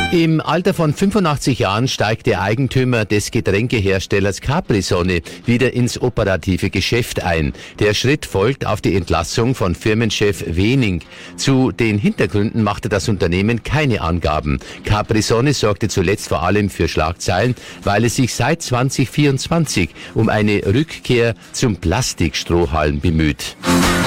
Im Alter von 85 Jahren steigt der Eigentümer des Getränkeherstellers Capri-Sonne wieder ins operative Geschäft ein. Der Schritt folgt auf die Entlassung von Firmenchef Wening. Zu den Hintergründen machte das Unternehmen keine Angaben. Capri-Sonne sorgte zuletzt vor allem für Schlagzeilen, weil es sich seit 2024 um eine Rückkehr zum Plastikstrohhalm bemüht.